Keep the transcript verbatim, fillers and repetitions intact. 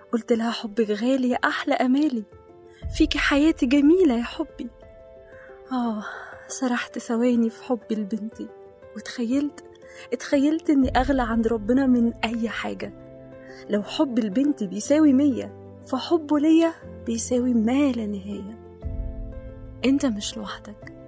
قلت لها حبك غالي يا أحلى أمالي، فيكي حياتي جميلة يا حبي. آه سرحت ثواني في حبي لبنتي، وتخيلت اتخيلت إني أغلى عند ربنا من أي حاجة. لو حب البنت بيساوي مية، فحبه ليا بيساوي ما لا نهاية. انت مش لوحدك،